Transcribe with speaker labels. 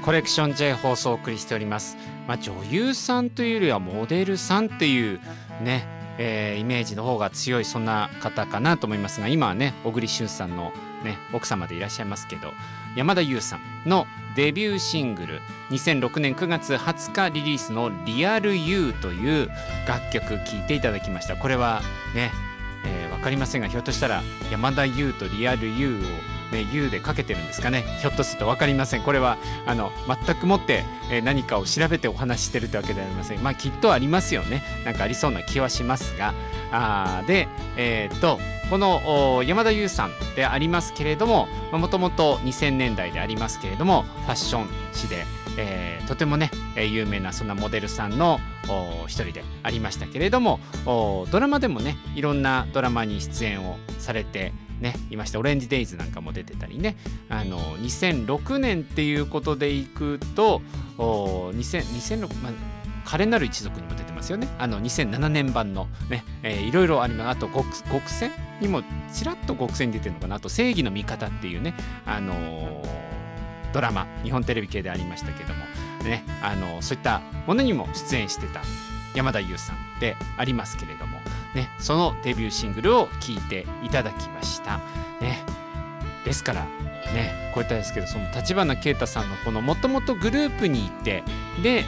Speaker 1: コレクション J 放送をお送りしております。女優さんというよりはモデルさんっていうね、イメージの方が強いそんな方かなと思いますが、今はね小栗旬さんの、ね、奥様でいらっしゃいますけど、山田優さんのデビューシングル2006年9月20日リリースのリアル You という楽曲聴いていただきました。これはね、分かりませんが、ひょっとしたら山田優とリアル You をU でかけてるんですかね。ひょっとすると分かりません。これは全くもって、何かを調べてお話ししてるってわけではありません。きっとありますよね。なんかありそうな気はしますが、でこの山田優さんでありますけれども、もともと2000年代でありますけれども、ファッション誌で、とてもね有名なそんなモデルさんの一人でありましたけれども、ドラマでもねいろんなドラマに出演をされていました。オレンジデイズなんかも出てたりね、2006年っていうことでいくと2006、華麗なる一族にも出てますよね。2007年版のね、いろいろあります。あと極戦にもちらっと極戦に出てるのかな。あと正義の味方っていうね、ドラマ日本テレビ系でありましたけどもね、そういったものにも出演してた山田優さんでありますけれどもね、そのデビューシングルを聴いていただきましたね。ですからね、こういったですけど、その橘慶太さんのこのもともとグループにいて、で